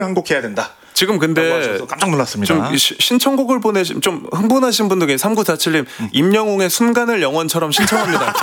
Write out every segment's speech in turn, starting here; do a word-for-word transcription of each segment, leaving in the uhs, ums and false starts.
한 곡 해야 된다. 지금 근데 깜짝 놀랐습니다. 좀 시, 신청곡을 보내신 좀 흥분하신 분들 중에 삼구사칠님 음. 임영웅의 순간을 영원처럼 신청합니다.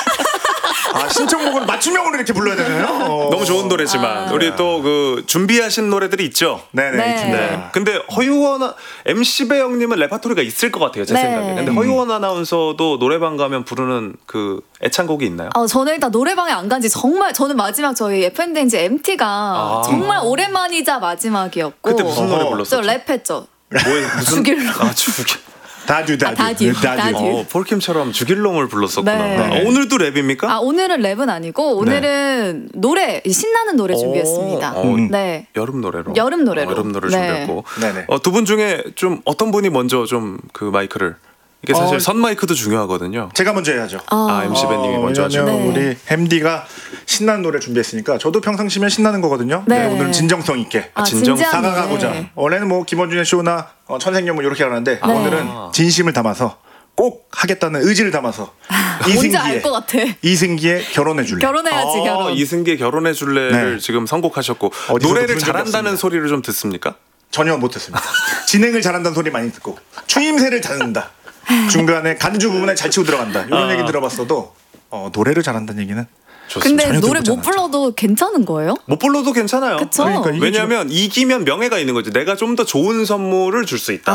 아, 신청곡을 맞춤형으로 이렇게 불러야 되나요? 어. 너무 좋은 노래지만 아. 우리 또 그 준비하신 노래들이 있죠. 네네. 네. 네. 근데 허유원 엠씨 배영님은 레파토리가 있을 것 같아요, 제 네. 생각에. 근데 허유원 아나운서도 노래방 가면 부르는 그 애창곡이 있나요? 어, 저는 일단 노래방에 안 간지 정말 저는 마지막 저희 에프엠 댄지 엠티가 아. 정말 오랜만이자 마지막이었고. 그때 무슨 노래 불렀었죠? 저 랩했죠. 뭐에 무슨 죽일로. 아 죽일. 다듀 다듀. 아, 다듀. 다듀. 어, 폴킴처럼 죽일롱을 불렀었구나. 네. 아, 오늘도 랩입니까? 아 오늘은 랩은 아니고 오늘은 네. 노래 신나는 노래 준비했습니다. 오, 어, 네. 여름 노래로. 여름 노래로. 어, 여름 노래 네. 준비했고. 어, 두 분 중에 좀 어떤 분이 먼저 좀 그 마이크를 이게 사실 어, 선 마이크도 중요하거든요. 제가 먼저 해야죠. 아, 아 엠씨 밴님이 어, 먼저 하죠. 네. 우리 햄디가 신나는 노래 준비했으니까 저도 평상시면 신나는 거거든요. 네. 네, 오늘은 진정성 있게 아, 진정 다가가고자. 네. 원래는 뭐 김원준의 쇼나 어, 천생연분 이렇게 하는데 네. 오늘은 진심을 담아서 꼭 하겠다는 의지를 담아서 뭔지 알 것 같아. 이승기의 결혼해줄래. 결혼해야지 아, 결혼. 이승기의 결혼해줄래를 네. 지금 선곡하셨고 노래를 잘한다는 소리를 좀 듣습니까? 전혀 못 듣습니다. 진행을 잘한다는 소리 많이 듣고 추임새를 잘한다. 중간에 간주 부분에 잘 치고 들어간다. 이런 아. 얘기 들어봤어도 어, 노래를 잘한다는 얘기는 좋습니다. 근데 노래 못 불러도 괜찮은 거예요? 못 불러도 괜찮아요. 그쵸? 그러니까 왜냐하면 이기면 명예가 있는 거지. 내가 좀 더 좋은 선물을 줄 수 있다.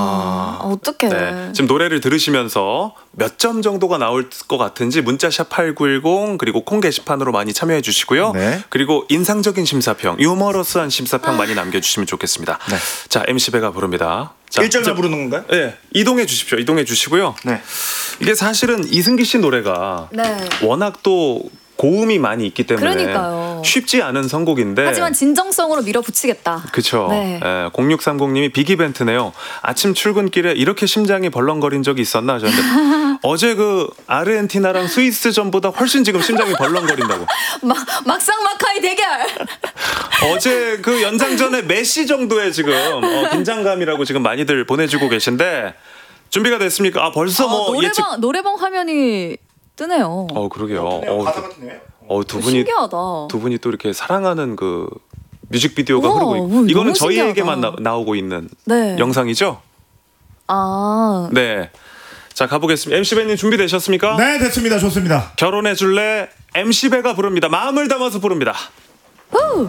아, 아. 어떡해. 네. 지금 노래를 들으시면서 몇 점 정도가 나올 것 같은지 문자샵 팔구일공 그리고 콩 게시판으로 많이 참여해 주시고요. 네. 그리고 인상적인 심사평, 유머러스한 심사평 아. 많이 남겨주시면 좋겠습니다. 네. 자, 엠씨 배가 부릅니다. 자, 일 절만 부르는 건가요? 네, 이동해 주십시오. 이동해 주시고요. 네. 이게 사실은 이승기 씨 노래가 네. 워낙 또 고음이 많이 있기 때문에 그러니까요. 쉽지 않은 선곡인데 하지만 진정성으로 밀어붙이겠다. 그렇죠. 네. 예, 공육삼공님이 빅이벤트네요. 아침 출근길에 이렇게 심장이 벌렁거린 적이 있었나 하셨는데 어제 그 아르헨티나랑 스위스전보다 훨씬 지금 심장이 벌렁거린다고. 막 막상 막하이 대결. 어제 그 연장전에 메시 정도의 지금 어, 긴장감이라고 지금 많이들 보내주고 계신데 준비가 됐습니까? 아 벌써 아, 뭐 노래방, 예측 노래방 화면이 뜨네요. 어 그러게요. 어, 가사 같네요. 어, 두 분이 신기하다. 두 분이 또 이렇게 사랑하는 그 뮤직비디오가 우와, 흐르고 있고 이거는 신기하다. 저희에게만 나, 나오고 있는 네. 영상이죠? 아, 네. 자 가보겠습니다. 엠씨 배님 준비되셨습니까? 네, 됐습니다. 좋습니다. 결혼해줄래 엠씨 배가 부릅니다. 마음을 담아서 부릅니다. 후.